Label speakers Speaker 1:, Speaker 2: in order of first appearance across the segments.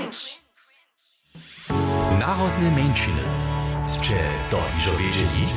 Speaker 1: Narodne mężczyny. Sče to iżo wiedzieli?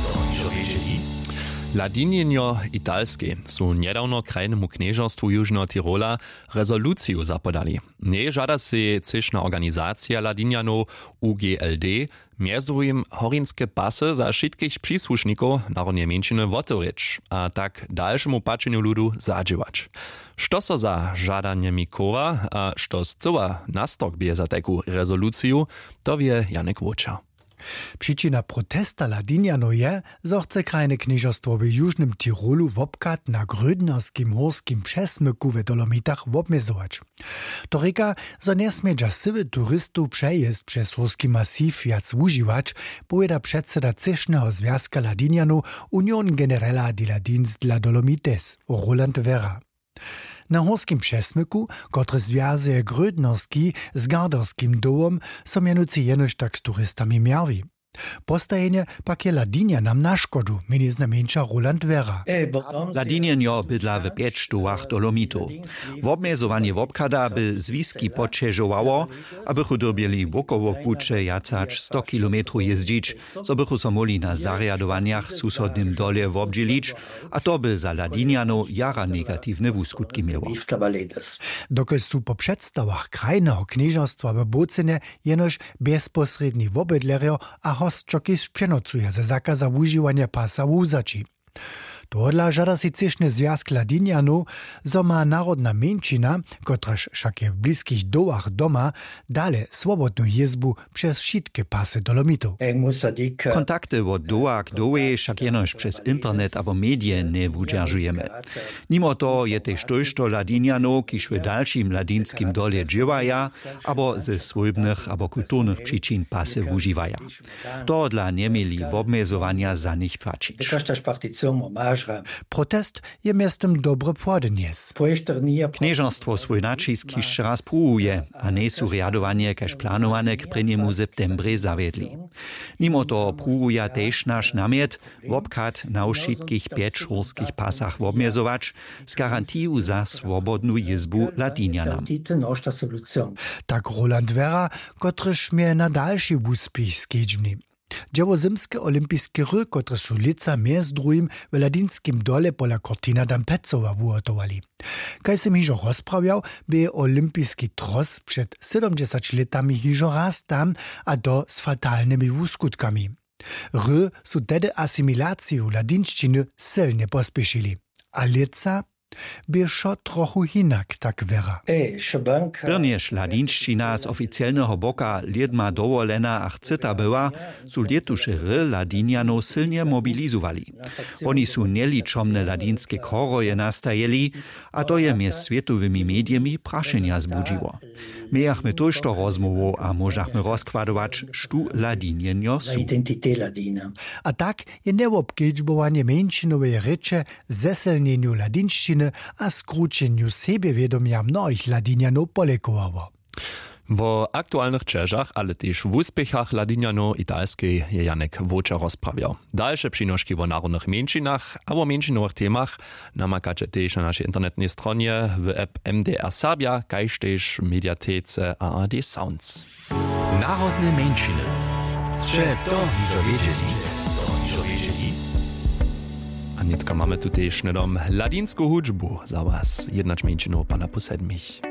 Speaker 1: Ladinjenjo italskie są niedawno krajnemu knieżostwu Južného Tirola rezoluciju zapodali. Nie żada się cyszna organizacja Ladinjanów UGLD, mierzujim horinske pasy za wszystkich przysłuszników narodnej mężczyny wotoryć, a tak dalszemu patrzeniu ludu zadziałać. Što so za żadanie Mikowa, a što zcyła nastok bie za taką rezoluciju, to wie Janek Wóča.
Speaker 2: Przyczyna protesta Ladinjanów je, że chce krajne knieżostwo w Južnym Tirolu wopkat na grödnerskim horskim przesmyku w Dolomitach wobmezować. To reka, że nie smie sywy turystów przejazd przez horski masiv jac używać, powiada przedseda Cysznego Związka Ladinjanów Union Generala di Ladins dla Dolomites, Roland Vera. Na horskim przesmyku, który związuje grödnerski z garderskim dołom, są mianowicie jenoż tak z turystami mierwi. Postajenie pak je Ladinjanam na szkodu, meni znamieńcza Roland Vera.
Speaker 3: Ladinjenjo bydla w 5 sztułach Dolomitów. Wobmezowanie wobkada by zwiski podczerzowało, abychu dobieli wokoło pucze jacacz 100 km jeździć, co bychu so mogli na zariadowaniach susodnym dole wobdzielić, a to by za Ladinjanów jara negatywne wuskutki miało.
Speaker 2: Dokąd są po przedstawach krajnego knieżostwa w Bocynie jenoż bezpośredni wobydlerio a hostčoky přenocuje ze zakaza używania pasa wuzači. Tohodla žada si Cyšny Związk Ladinjanów, zo ma narodna mężczyna, kotraż však je w bliskich dołach doma, dale swobodną jezbu przez wszystkie pasy Dolomitów.
Speaker 3: Kontakty od doła k dołe však jenož przez internet albo medie nie wudźeržujemy. Mimo to je też to Ladinjanów, kiż w dalszym ladinskim dole dżywaja, albo ze swojbnych albo kulturnych przyczyn pasy wużywaja. To dla nie mieli wobmezowania za nich płacić.
Speaker 2: Protest je miastem dobre płodenies.
Speaker 3: Knieżostwo swój nacisk jeszcze raz próbuje, a nie są riadowanie kaž planowane k 1. septembre zawiedli. Mimo to próbuje też nasz namiet wobkat na wszystkich 5 horskich pasach wobmezować z garantią za swobodną jezbu Ladinjanam.
Speaker 2: Tak Roland Vera, kotryż mie na dalszy uspich skedźbni. Dziełozymskie olimpijskie ry, które są lica między drugim w ladinskim dole pola Cortina d'Ampezzowa wuhotowali. Kaj sem hižo rozprawiał, by olimpijski tros przed 70 latami hižo raz tam, a to z fatalnymi wuskutkami. Ry są tedy asymilację ladinszczyny silnie pospieszyli. A lica by šo trochu hinak, tak Vera.
Speaker 3: Prnjež ladinščina z oficjalnego boka liedma dowolena a chceta była, su lietuše ry Ladinjanów silnie mobilizowali. Oni su nieliczomne ladinskie choroje nastajeli, a to je mjez światowymi mediami prašenja zbudziło. Mejachmy tož to rozmowu, a możachmy rozkładować, sztu Ladinjenjo su.
Speaker 2: A tak je neobkedźbowanie mężczynowej recze zeselnieniu ladinszczyny a skróceniu sebiewiadomia mnohich Ladinjanów polekowało.
Speaker 1: W aktualnych czeżach, ale też w uspiechach Ladinjanów italskiej je Janek Wóča rozprawiał. Dalsze przynoszki o narodnych mężczynach, a o mężczynowych temach namakacie też na naszej internetnej stronie w app MDR Serbia, kajż też w mediatece ARD Sounds. Narodne mężczyny. Sče to iżo wiedzieli? A niecka mamy tu też nedom ladinską hudżbu za was, jednacz mężczynów pana po 7.